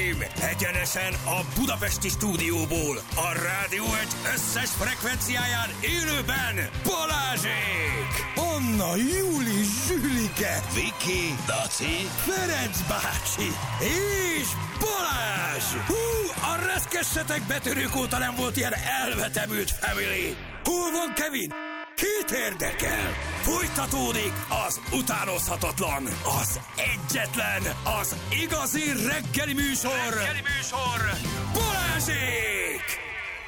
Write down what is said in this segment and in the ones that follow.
Uraim, egyenesen a budapesti stúdióból, a Rádió Egy összes frekvenciáján élőben Balázsék! Anna, Júli, Zsülike, Viki, Daci, Ferenc bácsi és Balázs! A reszkessetek betörők óta nem volt ilyen elvetemült family! Hol van Kevin? Kit érdekel? Folytatódik az utánozhatatlan, az egyetlen, az igazi reggeli műsor, Balázsék!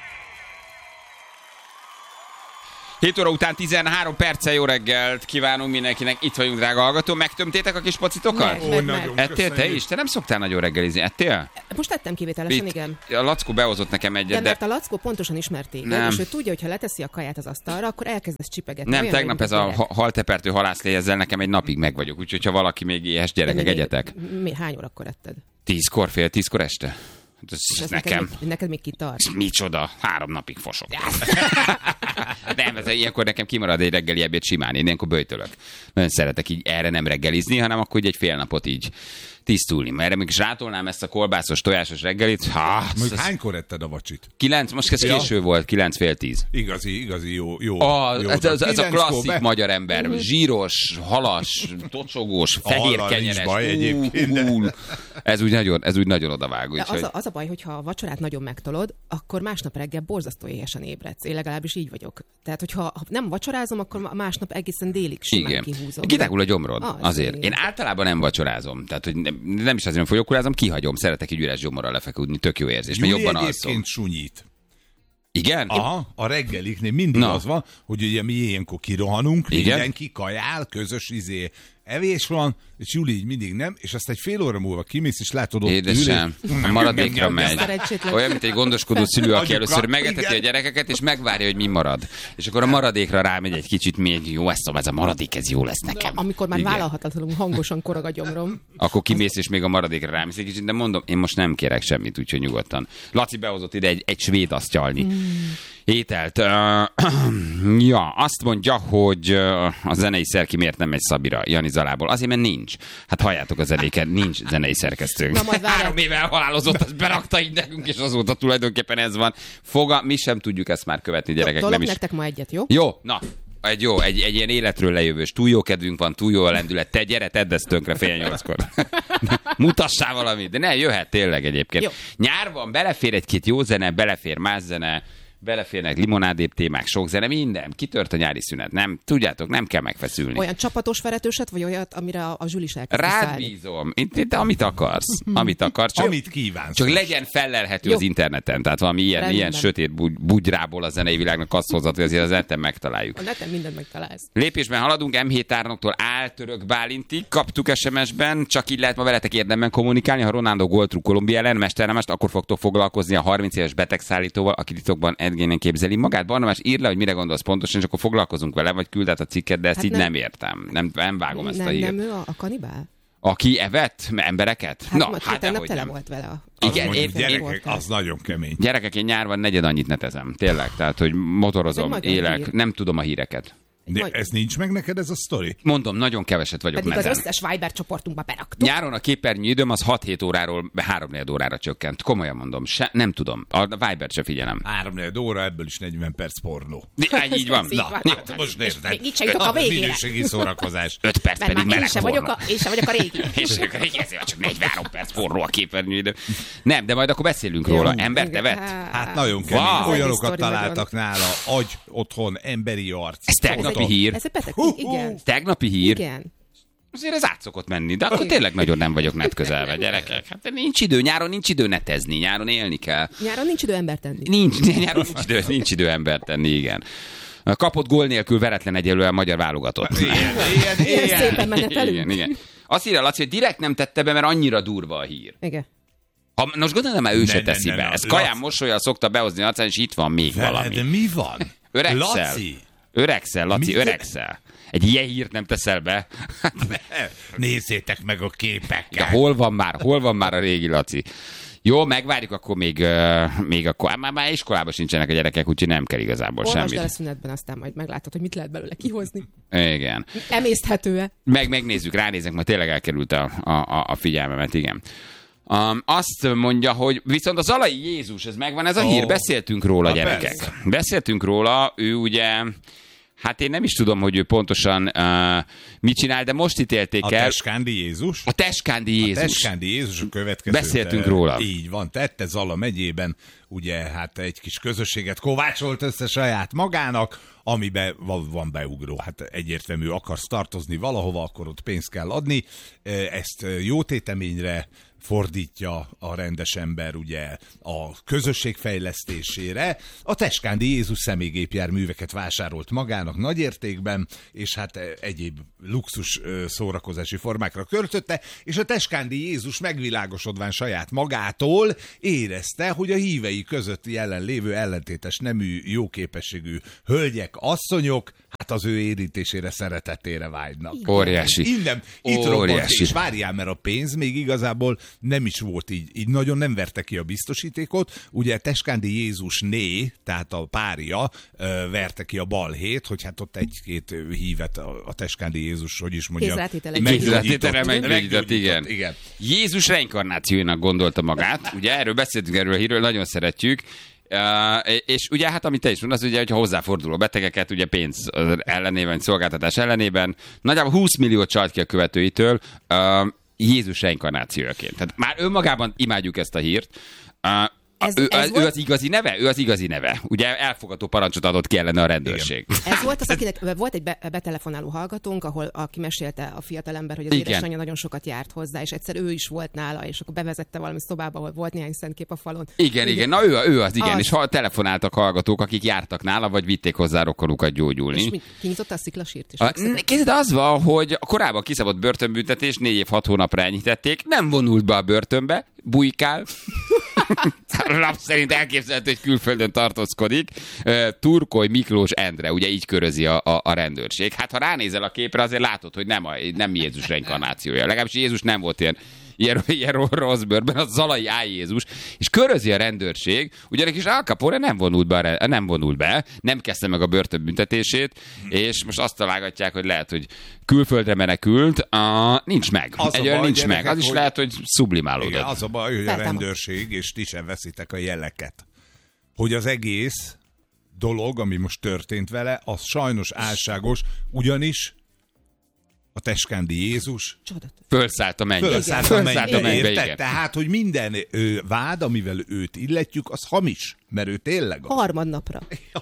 7 óra után 13 perccel jó reggelt kívánunk mindenkinek. Itt vagyunk, drága hallgató. Megtömtétek a kis pocitokat? Meg. Ettél te is? Te nem szoktál nagyon reggelizni. Ettél? Most tettem kivételesen, igen. A Lackó behozott nekem egyet, de... mert a Lackó pontosan ismerték, és ő tudja, hogy ha leteszi a kaját az asztalra, akkor elkezdesz csipegetni. Nem, olyan, tegnap ez a haltepertő halászlé, ezzel nekem egy napig meg vagyok. Úgyhogy ha valaki még éhes gyerekek, egyetek. Hány órakor etted? 10-kor, fél 10-kor este? Ez nekem. Neked még kitart. Micsoda, 3 napig fosok. Nem, ez ilyenkor nekem kimarad egy reggeli ebéd simán. Én ilyenkor böjtölök. Nagyon szeretek így erre nem reggelizni, hanem akkor így egy fél napot így tisztulni. Mert erre még zsátolnám ezt a kolbászos, tojásos reggelit. Mondjuk hánykor etted a vacsit? 9, most ez késő volt, 9 fél 10. Igazi jó. Ez a klasszik magyar ember. Zsíros, halas, tocsogós, fehér kenyeres. Ez úgy nagyon odavágó. Az a baj, hogyha a vacsorát nagyon megtolod, akkor másnap reggel borzasztó éhesen ébredsz. Én legalábbis így vagyok. Tehát, hogyha nem vacsorázom, akkor másnap egészen délig simán kihúzom. Kitágul a gyomrod, azért. Én általában nem vacsorázom. Tehát, hogy nem is azért, hogy folyókulázom, kihagyom. Szeretek egy üres gyomorral lefeküdni, tök jó érzés. Mert jobban alszom. Egyébként sunyít. Igen? Aha, a reggeliknél mindig az van, hogy ugye mi ilyenkor kirohanunk, mindenki kajál, közös evés van, és Júli így mindig nem, és azt egy fél óra múlva kimész, és látod ott édesem, a maradékra megy. Olyan, mint egy gondoskodó szülő, aki először megeteti a gyerekeket, és megvárja, hogy mi marad. És akkor a maradékra rámegy egy kicsit még, jó, ez a maradék, ez jó lesz nekem. Amikor már vállalhatatlanul hangosan korog a gyomrom. Akkor kimész, és még a maradékra rámész egy kicsit, de mondom, én most nem kérek semmit, úgyhogy nyugodtan. Laci behozott ide egy svéd asztyalni. Ételt. Azt mondja, hogy a zenei szerki miért nem megy Szabira, Jani Zalából. Azért, mert nincs. Hát halljátok a zenéket, nincs zenei szerkesztőnk. 3 éve elhalálozott, azt berakta így nekünk, és azóta tulajdonképpen ez van. Mi sem tudjuk ezt már követni, gyerekek. Tolok nektek ma egyet, jó? Jó, na. Egy ilyen életről lejövős, túl jó kedvünk van, túl jó a lendület. Te gyere, tedd ezt tönkre fél 8-kor. Mutassál valamit. De ne, jöhet tényleg egyébként. Jó. Nyár van, belefér egy-két jó zene, belefér más zene, beleférnek limonádébb témák, sok zene, minden. Kitört a nyári szünet. Nem, tudjátok, nem kell megfeszülni. Olyan csapatos veretőset, vagy olyat, amire a Zsuli is elkezd rád bízom. Te amit akarsz. Csak, amit kívánsz. Csak legyen fellelhető az interneten. Tehát valami ilyen sötét bugyrából a zenei világnak azt hozott, hogy azért az neten megtaláljuk. A neten mindent megtalálsz. Lépésben haladunk, M7 tárnoktól Áltörök Bálintig. Kaptuk SMS-ben, csak így lehet ma veletek érdemben kommunikálni. Ha Ronaldo góltruk Kolumbia ellen, mesternemest, akkor fogtok foglalkozni a 30 éves betegszállítóval, aki titokban Edgénen képzeli magát. Barnabás, írd le, hogy mire gondolsz pontosan, és akkor foglalkozunk vele, vagy küld át a cikket, de ezt hát így nem értem. Nem vágom ezt a hírt. Nem ő a kanibál? Aki evett embereket? Hát tegnap tele volt vele. Igen, gyerekek, az nagyon kemény. Gyerekek, én nyárban negyed annyit netezem. Tényleg, tehát, hogy motorozom, élek, nem tudom a híreket. De ez nincs meg neked ez a sztori? Mondom, nagyon keveset vagyok pedig neten. Az összes Viber csoportunkba beraktuk. Nyáron a képernyő időm az 6-7 óráról 3-4 órára csökkent. Komolyan mondom, nem tudom. A Vibert se figyelem. 3-4 óra, ebből is 40 perc pornó. Így van. Most érted. Itt se jutok a végére. Minőségi szórakozás. 5 perc mert pedig meleg pornó. Én sem vagyok a régi. Ezért csak 43 perc pornó a képernyő idő. Nem, de majd akkor beszélünk róla. Embert evett? Hát nagyon kemény. Olyanokat találtak nála. Agy, otthon, emberi arc. Ez tegnapi hír. Igen. Tegnapi hír? Igen. Azért ez át szokott menni, de akkor tényleg nagyon nem vagyok net közelve, gyerekek. Hát nincs idő, nyáron nincs idő netezni, nyáron élni kell. Nyáron nincs idő embert tenni. Nyáron nincs idő embert tenni, igen. Kapott gól nélkül veretlen egyelően a magyar válogatott. Ilyen szépen menetelünk. Igen. Azt írja Laci, hogy direkt nem tette be, mert annyira durva a hír. Igen. Most gondolom, már ő se teszi be. Ez Kaján mosollyal szokta behozni Laci, és itt van még valami. De mi van? Öregszel, Laci, öregszel. Egy ilyen hírt nem teszel be? Nézzétek meg a képeket. De hol van már a régi Laci? Jó, megvárjuk, akkor még akkor. Már iskolában sincsenek a gyerekek, úgyhogy nem kell igazából semmit. Olvasd el a szünetben, aztán majd meglátod, hogy mit lehet belőle kihozni. Igen. Emészthető-e? Megnézzük, ránézek, majd tényleg elkerült a figyelmemet, igen. Azt mondja, hogy viszont az Zalai Jézus, ez megvan, ez a hír, beszéltünk róla, gyerekek. Persze. Beszéltünk róla, ő ugye... Hát én nem is tudom, hogy ő pontosan mit csinál, de most ítélték el. A Teskándi Jézus? A Teskándi Jézus. A Teskándi Jézus a következő. Beszéltünk róla. Így van, tette Zala megyében, ugye hát egy kis közösséget kovácsolt össze saját magának, amiben van beugró. Hát egyértelmű, akarsz tartozni valahova, akkor ott pénzt kell adni. Ezt jótéteményre fordítja a rendes ember ugye a közösség fejlesztésére. A Teskándi Jézus személygépjárműveket vásárolt magának nagy értékben, és hát egyéb luxus szórakozási formákra költötte, és a Teskándi Jézus megvilágosodván saját magától érezte, hogy a hívei között jelenlévő ellentétes nemű, jóképességű hölgyek, asszonyok, hát az ő érintésére, szeretetére vágynak. Óriási. Innen, itt robbant, és várjál, mert a pénz még igazából nem is volt így nagyon nem verte ki a biztosítékot. Ugye Teskándi Jézusné, tehát a párja verte ki a balhét, hogy hát ott egy-két hívet a Teskándi Jézus, hogy is mondja. Kézrátételre meggyógyított, igen. Jézus reinkarnációjának gondolta magát. Ugye erről beszéltünk, erről a hírről, nagyon szeretjük. És ugye hát amit te is mondasz, ugye, hogyha hozzáforduló betegeket, ugye pénz ellenében, szolgáltatás ellenében, nagyjából 20 milliót csalt ki a követőitől Jézus reinkarnációjaként. Tehát már önmagában imádjuk ezt a hírt. Ő az igazi neve? Ő az igazi neve. Ugye elfogadó parancsot adott ki ellene a rendőrség. Igen. Ez volt az, akinek volt egy betelefonáló hallgatónk, aki mesélte a fiatalember, hogy az édesanyja nagyon sokat járt hozzá, és egyszer ő is volt nála, és akkor bevezette valami szobába, ahol volt néhány szentkép a falon. Igen. Na ő az, igen. És telefonáltak hallgatók, akik jártak nála, vagy vitték hozzá rokonukat gyógyulni. És kinyitotta a sziklasírt is. Kézzel az van, hogy a korábban kiszabott börtönbüntetés 4 év 6 hónapra enyhítették, nem vonult be a börtönbe, bujkál. Lap szerint elképzelhető, hogy külföldön tartózkodik. Turkoly Miklós Endre, ugye így körözi a rendőrség. Hát ha ránézel a képre, azért látod, hogy nem Jézus reinkarnációja. Legalábbis Jézus nem volt ilyen rossz bőrben, az Zalai Á. Jézus, és körözi a rendőrség, ugyanis Al Capone nem vonult be, nem kezdte meg a börtönbüntetését, és most azt találgatják, hogy lehet, hogy külföldre menekült, nincs meg. Nincs meg. Az is lehet, hogy sublimálódott. Igen, az a baj, hogy a rendőrség, és ti sem veszitek a jeleket, hogy az egész dolog, ami most történt vele, az sajnos álságos, ugyanis a Teskándi Jézus fölszállt a mennybe. Igen. Tehát, hogy minden vád, amivel őt illetjük, az hamis, mert ő tényleg az. Harmadnapra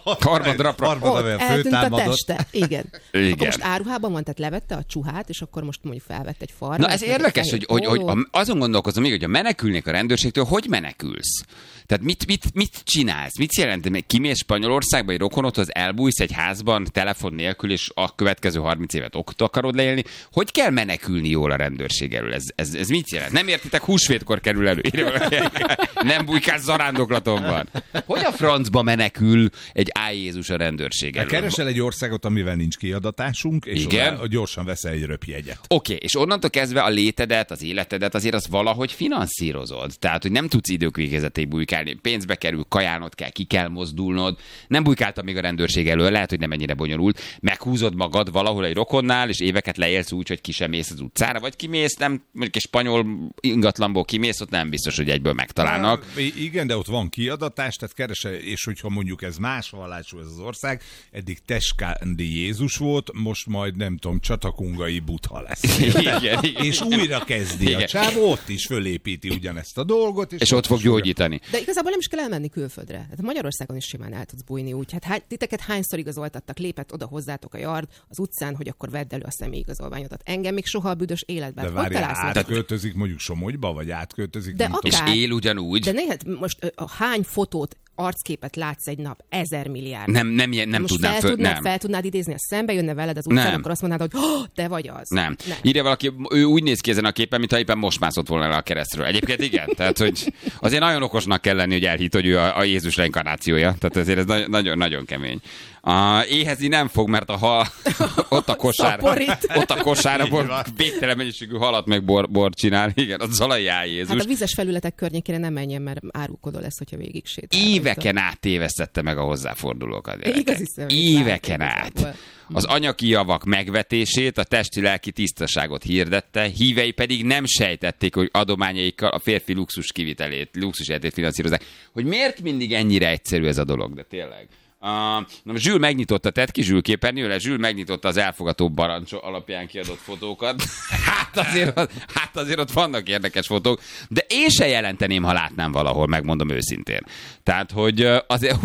eltűnt a teste. Igen. Akkor most áruhában van, tehát levette a csuhát, és akkor most mondjuk felvett egy farmat. Na ez érdekes, hogy azon gondolkozom még, hogy ha menekülnék a rendőrségtől, hogy menekülsz? Tehát mit csinálsz? Mit jelent? Kimész Spanyolországba, egy rokonodhoz, elbújsz egy házban, telefon nélkül, és a következő 30 évet ott akarod leélni? Hogy kell menekülni jól a rendőrség elől? Ez mit jelent? Nem értitek, húsvétkor kerül elő. Nem bújkálsz zarándoklatomban. Hogy a francba menekül egy Á. Jézus a rendőrség elől? Keresel egy országot, amivel nincs kiadatásunk, és gyorsan veszel egy röpjegyet. Oké, és onnantól kezdve a létedet, az életedet azért az valahogy finanszírozod. Tehát, hogy nem tudsz időkvégezetig bújkálni. Pénzbe kerül, kajálnod kell, ki kell mozdulnod. Nem bújkáltam még a rendőrség elől, lehet, hogy nem ennyire bonyolult. Meghúzod magad valahol egy rokonnál, és éveket leélsz úgy, hogy ki sem mész az utcára, vagy kimész, nem, mondjuk egy spanyol ingatlanból kimész, ott nem biztos, hogy egyből megtalálnak. Igen, de ott van kiadatás, tehát keresel, és hogyha mondjuk ez más vallású ez az ország, eddig Teskándi Jézus volt, most majd nem tudom, Csatakungai Buddha lesz. Igen. És újra kezdi a csávó, ott is fölépíti ugyanezt a dolgot. És ott fog gyógyítani. De igazából nem is kell elmenni külföldre. Hát Magyarországon is simán el tudsz bújni úgy. Hát titeket hányszor igazoltattak, lépett oda hozzátok a yard az utcán, hogy akkor vedd elő a személyigazolványodat. Engem még soha a büdös életben. De várjál, átköltözik mondjuk Somogyba, vagy átköltözik? De akár, és él ugyanúgy. De nézd, most hány fotót, arcképet látsz egy nap? 1000 milliárd. Nem tudnám fel tudnád idézni, ha szembe jönne veled az utcán, akkor azt mondnád, hogy te vagy az. Nem. Írja valaki, ő úgy néz ki ezen a képen, mintha éppen most mászott volna le a keresztről. Egyébként igen. Tehát, hogy azért nagyon okosnak kell lenni, hogy elhitt, hogy ő a Jézus reinkarnációja. Tehát azért ez nagyon, nagyon kemény. Éhezni nem fog, mert a hal ott a kosárra végtelen mennyiségű halat meg bort csinál. Igen, az Zalai Jézus. Hát a vizes felületek környékére nem menjen, mert árulkodó lesz, hogyha végig sétál. Éveken át tévesztette meg a hozzáfordulókat. Igazi Éveken át. Az anyagi javak megvetését, a testi-lelki tisztaságot hirdette, hívei pedig nem sejtették, hogy adományaikkal a férfi luxus kivitelét, luxus életét finanszírozzák. Hogy miért mindig ennyire egyszerű ez a dolog, de tényleg. Zsül megnyitotta, tett ki Zsül képernyőre, Zsül megnyitotta az elfogató barancs alapján kiadott fotókat. Hát azért ott vannak érdekes fotók, de én se jelenteném, ha látnám valahol, megmondom őszintén. Tehát, hogy azért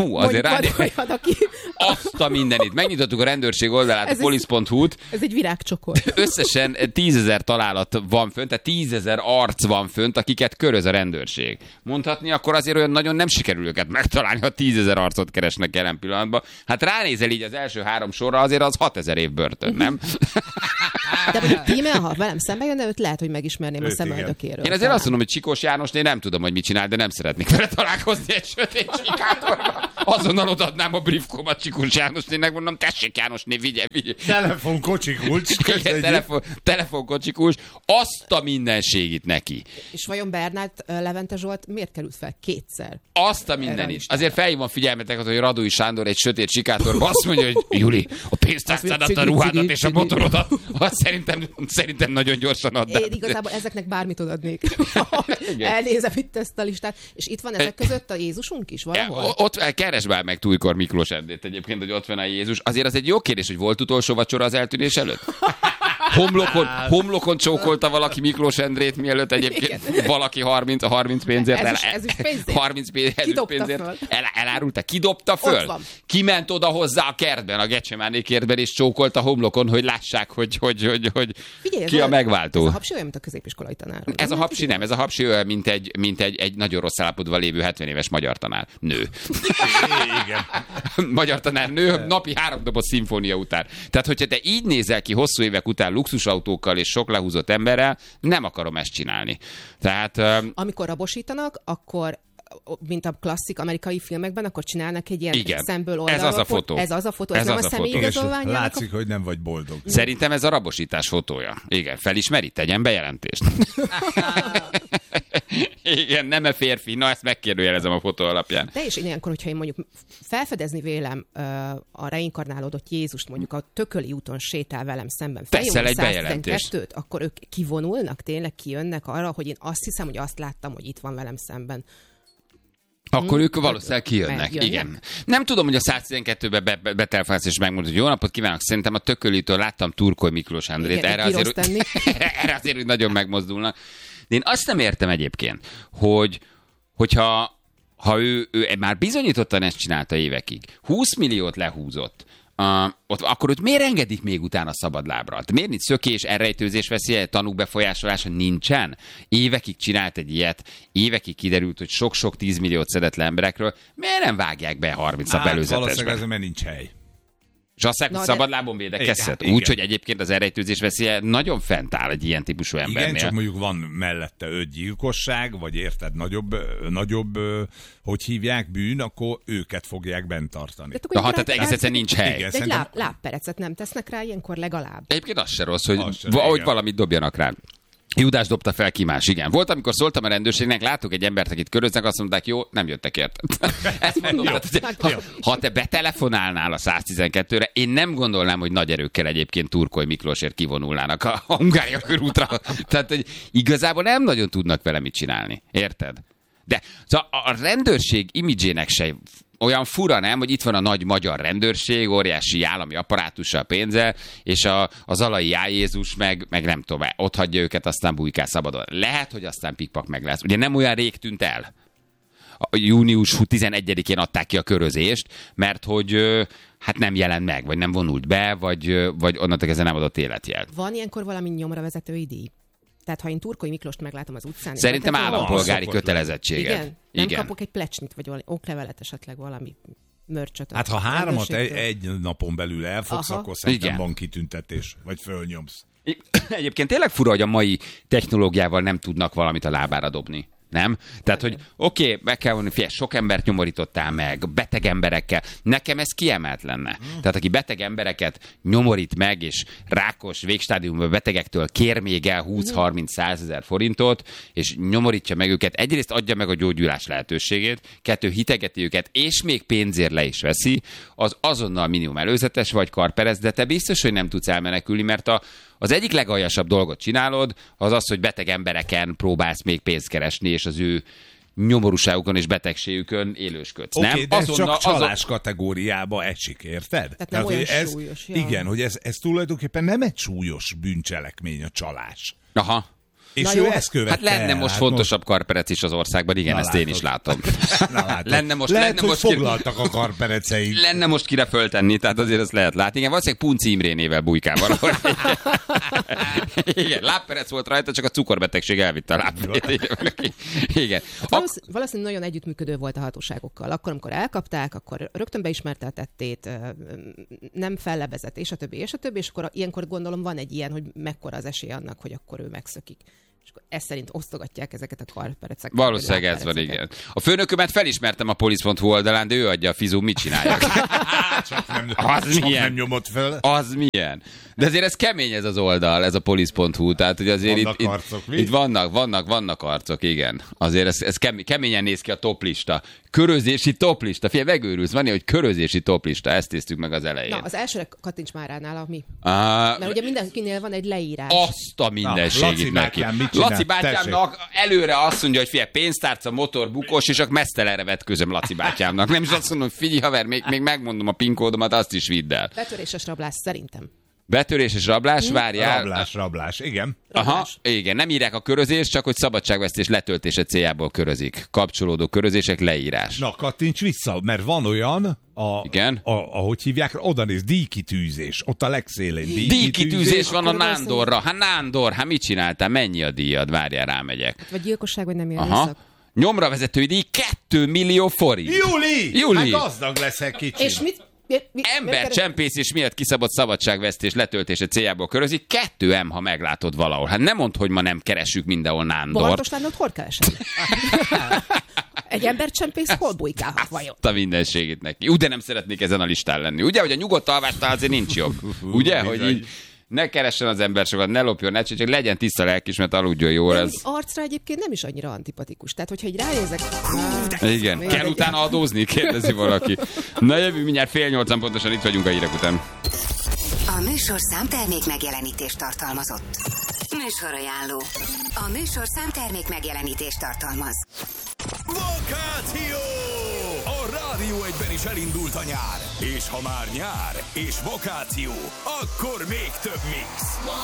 azt a mindenit. Megnyitottuk a rendőrség oldalát, a police.hu-t. Ez egy virágcsokor. Összesen 10 000 találat van fönt, tehát 10 000 arc van fönt, akiket köröz a rendőrség. Mondhatni, akkor azért olyan nagyon nem sikerül őket megtalálni, ha 10 000 arcot keresnek jelen pillanatban. Hát ránézel így az első 3 sorra, azért az 6 000 év börtön, nem? De mondjuk Tímea, ha velem szembe jönne, őt lehet, hogy megismerném a szemöldökéről. Én azért azt mondom, hogy Csikós Jánosné nem tudom, hogy mit csinál, de nem szeretnék vele találkozni egy sötét sikátorban. Azonnal odaadnám a briefkomat Csikós Jánosnének, mondom, tessék Jánosné, vigye. Telefonkocsikulcs. Telefonkocsikulcs. Azt a mindenségit neki. És vajon Bernát Levente Zsolt miért került fel 2-szer? Azt a mindenit. Azért felhívom figyelmeteket, hogy Radói Sándor egy sötét sikátorban azt mondja, hogy Juli, a pénztárcádat, a ruhádat és a motorodat, azt szerintem nagyon gyorsan add. Én igazából ezeknek bármit odadnék. Elnézem itt ezt a listát. És itt van ezek között a Jézusunk is valahol? Ott keresd már meg Tújkor Miklós Endrét egyébként, hogy ott van a Jézus. Azért az egy jó kérdés, hogy volt utolsó vacsora az eltűnés előtt? Homlokon csókolta valaki Miklós Endrét, mielőtt egyébként valaki 30 pénzért 30 pénzért elárulta. Kidobta föl? Kiment oda hozzá a kertben, a Gecsemáné kertben, és csókolta homlokon, hogy lássák, hogy figyelj, ki a megváltó. Ez a hapsi olyan, mint a középiskolai tanár. Ez a hapsi nem, ez a hapsi olyan, mint egy nagyon rossz állapotban lévő 70 éves magyar tanár. Nő. Igen. Magyar tanár nő, napi 3 doboz szimfónia után. Tehát, hogyha te így nézel ki hosszú évek után luxusautókkal és sok lehúzott emberrel, nem akarom ezt csinálni. Tehát... Amikor rabosítanak, akkor mint a klasszik amerikai filmekben, akkor csinálnak egy ilyen szemből oldalról. Ez az a fotó. Ez nem a személyigazolvány. Látszik, hogy nem vagy boldog. Szerintem ez a rabosítás fotója. Igen, felismeri, tegyen bejelentést. Igen, nem-e férfi? Na, ezt megkérdőjelezem a fotó alapján. De és ilyenkor, hogyha én mondjuk felfedezni vélem a reinkarnálódott Jézust, mondjuk a Tököli úton sétál velem szemben, teszel egy bejelentést, akkor ők kivonulnak, tényleg kijönnek arra, hogy én azt hiszem, hogy azt láttam, hogy itt van velem szemben. Akkor ők valószínűleg kijönnek. Igen. Nem tudom, hogy a 112-ben betelefonálsz és megmondod, hogy jó napot kívánok. Szerintem a Tökölitől láttam Turkoly Miklós Endrét. Erre azért, hogy nagyon megmozdulnak. De én azt nem értem egyébként, hogyha ő már bizonyítottan ezt csinálta évekig, 20 milliót lehúzott, akkor őt miért engedik még utána szabadlábra? Miért nincs szökés, elrejtőzés veszélye, tanúk befolyásolása nincsen? Évekig csinált egy ilyet, évekig kiderült, hogy sok-sok 10 milliót szedett le emberekről. Miért nem vágják be 30 nap előzetesben? Valószínűleg ezért, mert nincs hely. És azt mondják, hogy szabadlábon védekezhet. Úgy, hogy egyébként az elrejtőzés veszélye nagyon fent áll egy ilyen típusú embernél. Igen, csak mondjuk van mellette 5 gyilkosság, vagy érted, nagyobb hogy hívják, bűn, akkor őket fogják bent tartani. Tehát egész egyszerűen nincs hely. Igen, de egy lábperecet nem tesznek rá ilyenkor legalább. Egyébként az se rossz, hogy valamit dobjanak rá. Judás dobta fel, ki más, igen. Volt, amikor szóltam a rendőrségnek, látok egy embert, akit köröznek, azt mondták, jó, nem jöttek érted. Ezt mondom, ha te betelefonálnál a 112-re, én nem gondolnám, hogy nagy erőkkel egyébként Turkoly Miklósért kivonulnának a Hungária körútra. Tehát, hogy igazából nem nagyon tudnak vele mit csinálni. Érted? De szóval a rendőrség imidzsének se olyan fura, nem, hogy itt van a nagy magyar rendőrség, óriási állami apparátussal, pénzzel, és a Zalai Jézus meg nem tudom, ott hagyja őket, aztán bujkál szabadon. Lehet, hogy aztán pikpak meg lesz. Ugye nem olyan rég tűnt el. A június 11-én adták ki a körözést, mert hogy hát nem jelent meg, vagy nem vonult be, vagy onnantól kezdve nem adott életjelt. Van ilyenkor valami nyomra vezetői díj? Tehát ha én Turkoly Miklóst meglátom az utcán... Szerintem állampolgári kötelezettsége. Nem kapok egy plecsnit, vagy valami oklevelet, esetleg valami mörcsöt. Hát ha 3 egy napon belül elfogsz, akkor szerintem van kitüntetés, vagy fölnyomsz. Egyébként tényleg fura, hogy a mai technológiával nem tudnak valamit a lábára dobni. Nem? Tehát, hogy oké, meg kell mondani, figyelj, sok embert nyomorítottál meg, beteg emberekkel. Nekem ez kiemelt lenne. Tehát, aki beteg embereket nyomorít meg, és rákos végstádiumban betegektől kér még el 20-30-100 ezer forintot, és nyomorítja meg őket, egyrészt adja meg a gyógyulás lehetőségét, 2 hitegeti őket, és még pénzért le is veszi, az azonnal minimum előzetes vagy karperez, de te biztos, hogy nem tudsz elmenekülni, mert az egyik legaljasabb dolgot csinálod, az, hogy beteg embereken próbálsz még pénzt keresni, és az ő nyomorúságukon és betegségükön élősködsz. Oké, nem? de ez csak csalás kategóriába esik, érted? Tehát nem olyan ez, súlyos. Ja. Igen, hogy ez tulajdonképpen nem egy súlyos bűncselekmény a csalás. Aha. És ő ezt követte. Hát lenne most fontosabb karperec is az országban, igen, ezt én is látom. Lehet, hogy foglaltak a karpereceink. Lenne most kire föltenni, tehát azért ezt lehet látni. Igen, valószínűleg Punci Imrénével bujkál valahol. Igen, lábperec volt rajta, csak a cukorbetegség elvitte a lábperec. Igen. Valószínűleg nagyon együttműködő volt a hatóságokkal. Akkor, amikor elkapták, akkor rögtön beismerte a tettét, nem fellebezett, és a többi, és akkor ilyenkor gondolom van egy ilyen, hogy mekkora az esély annak, hogy akkor ő megszökik. És akkor ezt szerint osztogatják ezeket a karpereceket. Valószínűleg ez van, igen. A főnökömet felismertem a police.hu oldalán, de ő adja a fizum, mit csináljak? Csak nem nyomott fel. Az milyen? De azért ez kemény ez az oldal, ez a police.hu, tehát hogy azért itt vannak arcok, igen. Azért ez keményen néz ki a toplista. Körözési toplista. Figyelj, megőrülsz, van hogy körözési toplista, ezt néztük meg az elején. Na, az elsőre kattints már rá nála, mi? Mert ugye mindenkinél van egy leírás. Azt a mindenségit neki. Laci bátyámnak előre azt mondja, hogy figyelj, pénztárca, motor, bukós, és csak mesztelenre vetközöm Laci bátyámnak. Nem is azt mondom, hogy figyelj haver, még megmondom a PIN kódomat, azt is vidd el. Betöréses rablás szerintem. Betörés és rablás, várjál. Rablás, igen. Aha, igen, nem írják a körözést, csak hogy szabadságvesztés letöltése céljából körözik. Kapcsolódó körözések, leírás. Na, kattints vissza, mert van olyan, ahogy hívják, oda néz, díjkitűzés, ott a legszélén. Díjkitűzés van a Nándorra. Hát Nándor, hát mit csináltál? Mennyi a díjad? Várjál, rámegyek. Vagy gyilkosság, vagy nem jön vissza. Nyomra vezetői díj 2 millió forint. Júli! Hát gazdag leszek kicsit. És mit? Embercsempészés miatt kiszabott szabadságvesztés letöltése céljából körözik, 2M, ha meglátod valahol. Hát nem mondd, hogy ma nem keressük mindenhol Nándort. Bartos Nándort hol keresem? Egy embercsempész hol bujkálhat vajon? A mindenségét neki. De nem szeretnék ezen a listán lenni. Ugye, hogy a nyugodt alvásnál azért nincs jog. Ugye, hogy így ne keressen az ember sokat, ne lopjon, ne csak legyen tiszta lelkis, mert aludjon jól. Ez arcra egyébként nem is annyira antipatikus. Tehát, hogyha így ránézek... Igen, kell utána adózni, kérdezi valaki. Na jövő mindjárt 7:30 pontosan itt vagyunk a hírek után. A műsorszám termék megjelenítést tartalmazott. Műsorajánló. A műsorszám termék megjelenítést tartalmaz. Vakáció! A Rádió 1-ben is elindult a nyár. És ha már nyár és vakáció, akkor még több mix.